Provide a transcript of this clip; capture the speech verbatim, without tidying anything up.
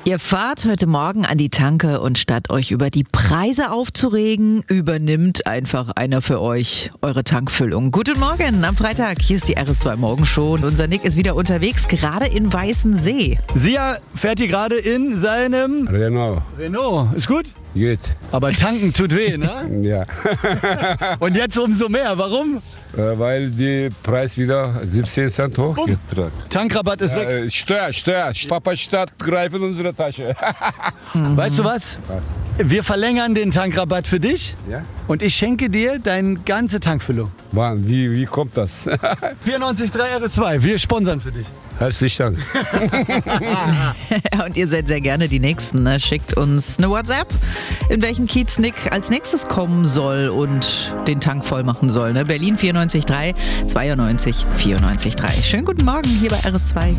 Ihr fahrt heute Morgen an die Tanke und statt euch über die Preise aufzuregen, übernimmt einfach einer für euch eure Tankfüllung. Guten Morgen am Freitag, hier ist die R S zwei Morgenshow und unser Nick ist wieder unterwegs, gerade in Weißensee. Sia fährt hier gerade in seinem Renault. Renault. Ist gut? Gut. Aber tanken tut weh, ne? Ja. Und jetzt umso mehr. Warum? Äh, Weil der Preis wieder siebzehn Cent hochgetragen. Tankrabatt ist weg. Äh, Steuer, Steuer. Papa Stadt greift in unsere Tasche. Weißt du was? Was? Wir verlängern den Tankrabatt für dich Ja? und ich schenke dir deine ganze Tankfüllung. Mann, wie, wie kommt das? vierundneunzig Komma drei R S zwei, wir sponsern für dich. Herzlichen Dank. Und ihr seid sehr gerne die Nächsten. Ne? Schickt uns eine WhatsApp, in welchen Kiez Nick als nächstes kommen soll und den Tank voll machen soll. Ne? Berlin vierundneunzig Komma drei, zweiundneunzig vierundneunzig Komma drei. Schönen guten Morgen hier bei R S zwei.